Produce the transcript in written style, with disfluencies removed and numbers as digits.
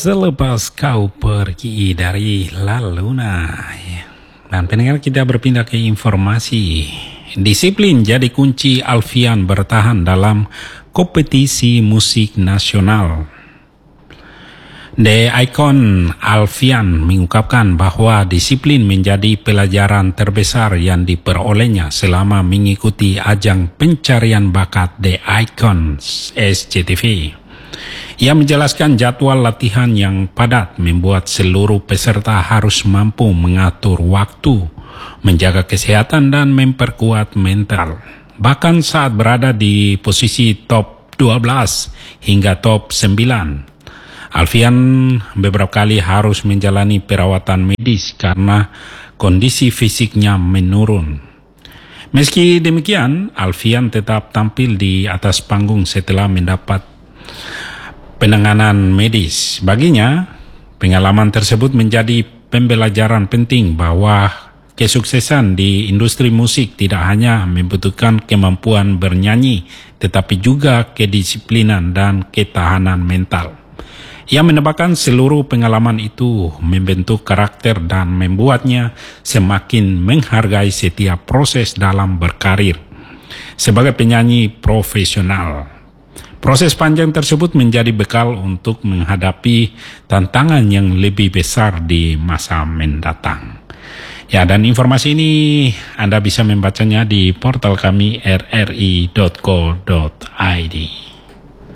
Selepas kau pergi dari La Luna. Dan pendengar, kita berpindah ke informasi. Disiplin jadi kunci Alfian bertahan dalam kompetisi musik nasional. The Icon Alfian mengungkapkan bahwa disiplin menjadi pelajaran terbesar yang diperolehnya selama mengikuti ajang pencarian bakat The Icon SCTV. Ia menjelaskan jadwal latihan yang padat membuat seluruh peserta harus mampu mengatur waktu, menjaga kesehatan dan memperkuat mental. Bahkan saat berada di posisi top 12 hingga top 9, Alfian beberapa kali harus menjalani perawatan medis karena kondisi fisiknya menurun. Meski demikian, Alfian tetap tampil di atas panggung setelah mendapat penanganan medis. Baginya, pengalaman tersebut menjadi pembelajaran penting bahwa kesuksesan di industri musik tidak hanya membutuhkan kemampuan bernyanyi, tetapi juga kedisiplinan dan ketahanan mental. Ia menambahkan seluruh pengalaman itu membentuk karakter dan membuatnya semakin menghargai setiap proses dalam berkarir sebagai penyanyi profesional. Proses panjang tersebut menjadi bekal untuk menghadapi tantangan yang lebih besar di masa mendatang. Ya, dan informasi ini Anda bisa membacanya di portal kami rri.co.id.